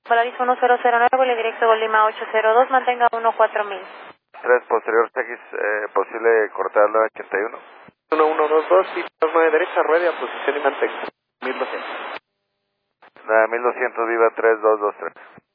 Volaris 1009, vuelo directo Gol Lima 802, mantenga 14000. 3 posterior TX, posible cortar la 81. 1122, sí, 9 derecha, ruede a posición y mantenga. 1200. 1200, viva 3223.